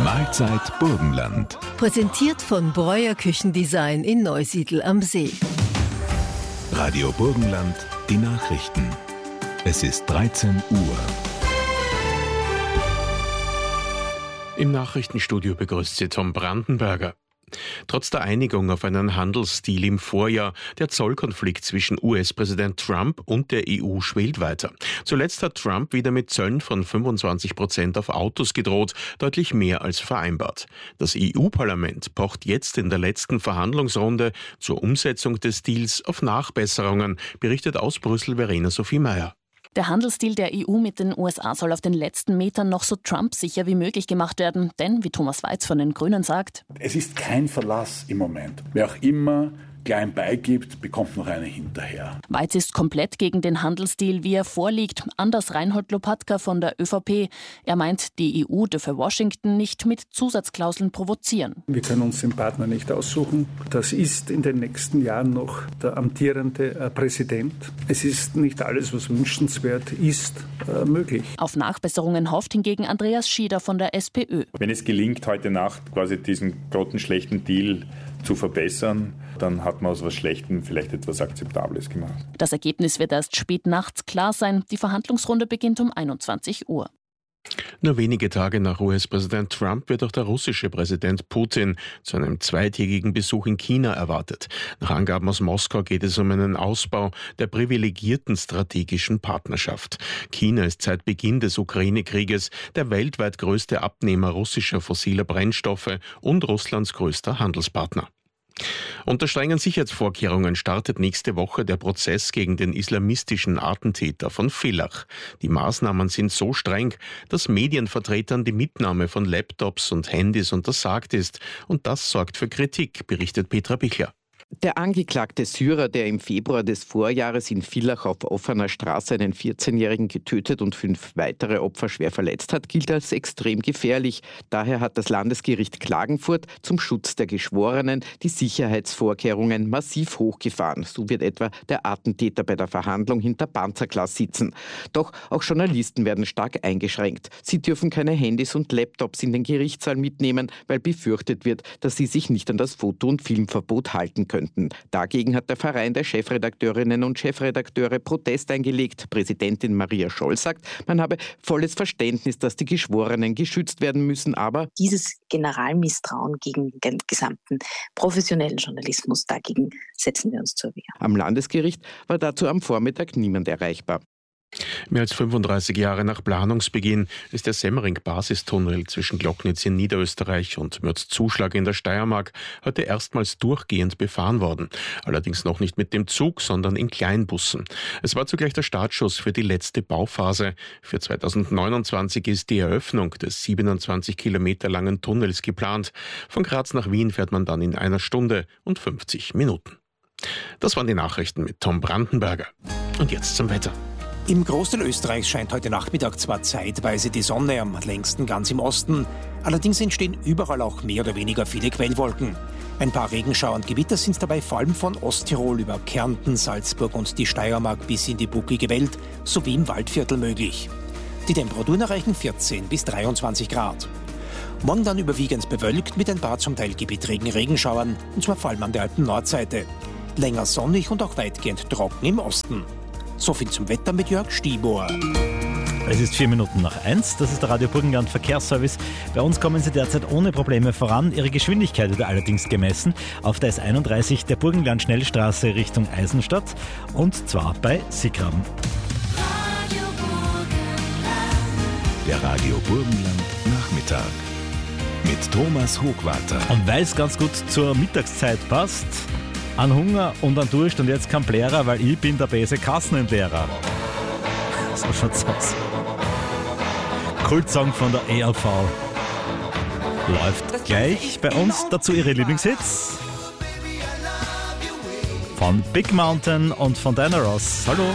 Mahlzeit Burgenland. Präsentiert von Breuer Küchendesign in Neusiedl am See. Radio Burgenland, die Nachrichten. Es ist 13 Uhr. Im Nachrichtenstudio begrüßt Sie Tom Brandenberger. Trotz der Einigung auf einen Handelsdeal im Vorjahr, der Zollkonflikt zwischen US-Präsident Trump und der EU schwelt weiter. Zuletzt hat Trump wieder mit Zöllen von 25% auf Autos gedroht, deutlich mehr als vereinbart. Das EU-Parlament pocht jetzt in der letzten Verhandlungsrunde zur Umsetzung des Deals auf Nachbesserungen, berichtet aus Brüssel Verena Sophie Meyer. Der Handelsdeal der EU mit den USA soll auf den letzten Metern noch so Trump-sicher wie möglich gemacht werden. Denn, wie Thomas Weiz von den Grünen sagt, es ist kein Verlass im Moment. Wer auch immer klein beigibt, bekommt noch eine hinterher. Weiz ist komplett gegen den Handelsdeal, wie er vorliegt. Anders Reinhold Lopatka von der ÖVP. Er meint, die EU dürfe Washington nicht mit Zusatzklauseln provozieren. Wir können uns den Partner nicht aussuchen. Das ist in den nächsten Jahren noch der amtierende Präsident. Es ist nicht alles, was wünschenswert ist, möglich. Auf Nachbesserungen hofft hingegen Andreas Schieder von der SPÖ. Wenn es gelingt, heute Nacht quasi diesen grottenschlechten Deal zu verbessern, dann hat man aus was Schlechtem vielleicht etwas Akzeptables gemacht. Das Ergebnis wird erst spät nachts klar sein. Die Verhandlungsrunde beginnt um 21 Uhr. Nur wenige Tage nach US-Präsident Trump wird auch der russische Präsident Putin zu einem zweitägigen Besuch in China erwartet. Nach Angaben aus Moskau geht es um einen Ausbau der privilegierten strategischen Partnerschaft. China ist seit Beginn des Ukraine-Krieges der weltweit größte Abnehmer russischer fossiler Brennstoffe und Russlands größter Handelspartner. Unter strengen Sicherheitsvorkehrungen startet nächste Woche der Prozess gegen den islamistischen Attentäter von Villach. Die Maßnahmen sind so streng, dass Medienvertretern die Mitnahme von Laptops und Handys untersagt ist. Und das sorgt für Kritik, berichtet Petra Bichler. Der angeklagte Syrer, der im Februar des Vorjahres in Villach auf offener Straße einen 14-Jährigen getötet und 5 weitere Opfer schwer verletzt hat, gilt als extrem gefährlich. Daher hat das Landesgericht Klagenfurt zum Schutz der Geschworenen die Sicherheitsvorkehrungen massiv hochgefahren. So wird etwa der Attentäter bei der Verhandlung hinter Panzerglas sitzen. Doch auch Journalisten werden stark eingeschränkt. Sie dürfen keine Handys und Laptops in den Gerichtssaal mitnehmen, weil befürchtet wird, dass sie sich nicht an das Foto- und Filmverbot halten können. Dagegen hat der Verein der Chefredakteurinnen und Chefredakteure Protest eingelegt. Präsidentin Maria Scholl sagt, man habe volles Verständnis, dass die Geschworenen geschützt werden müssen, aber dieses Generalmisstrauen gegen den gesamten professionellen Journalismus, dagegen setzen wir uns zur Wehr. Am Landesgericht war dazu am Vormittag niemand erreichbar. Mehr als 35 Jahre nach Planungsbeginn ist der Semmering-Basistunnel zwischen Glocknitz in Niederösterreich und Mürzzuschlag in der Steiermark heute erstmals durchgehend befahren worden. Allerdings noch nicht mit dem Zug, sondern in Kleinbussen. Es war zugleich der Startschuss für die letzte Bauphase. Für 2029 ist die Eröffnung des 27 Kilometer langen Tunnels geplant. Von Graz nach Wien fährt man dann in 1 Stunde und 50 Minuten. Das waren die Nachrichten mit Tom Brandenberger. Und jetzt zum Wetter. Im Großteil Österreichs scheint heute Nachmittag zwar zeitweise die Sonne, am längsten ganz im Osten. Allerdings entstehen überall auch mehr oder weniger viele Quellwolken. Ein paar Regenschauer und Gewitter sind dabei vor allem von Osttirol über Kärnten, Salzburg und die Steiermark bis in die bucklige Welt sowie im Waldviertel möglich. Die Temperaturen erreichen 14 bis 23 Grad. Morgen dann überwiegend bewölkt mit ein paar zum Teil gewittrigen Regenschauern, und zwar vor allem an der Alpen-Nordseite. Länger sonnig und auch weitgehend trocken im Osten. So viel zum Wetter mit Jörg Stibor. Es ist 1:04. Das ist der Radio Burgenland Verkehrsservice. Bei uns kommen Sie derzeit ohne Probleme voran. Ihre Geschwindigkeit wird allerdings gemessen auf der S31 der Burgenland-Schnellstraße Richtung Eisenstadt, und zwar bei Sickraben. Der Radio Burgenland Nachmittag mit Thomas Hochwarter. Und weil es ganz gut zur Mittagszeit passt, an Hunger und an Durst und jetzt kein Blärer, weil ich bin der böse Kassenentleerer. So schaut's aus. Kultsong von der ELV. Läuft gleich bei uns. Dazu ihre Lieblingshits von Big Mountain und von Diana Ross. Hallo.